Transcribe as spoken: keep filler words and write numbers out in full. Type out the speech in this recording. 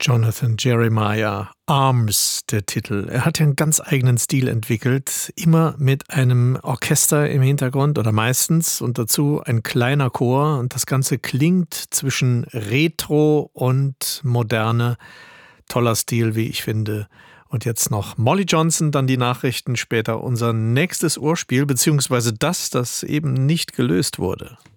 Jonathan Jeremiah, Arms, der Titel. Er hat ja einen ganz eigenen Stil entwickelt, immer mit einem Orchester im Hintergrund oder meistens und dazu ein kleiner Chor. Und das Ganze klingt zwischen Retro und Moderne. Toller Stil, wie ich finde. Und jetzt noch Molly Johnson, dann die Nachrichten, später unser nächstes Ohrspiel, beziehungsweise das, das eben nicht gelöst wurde.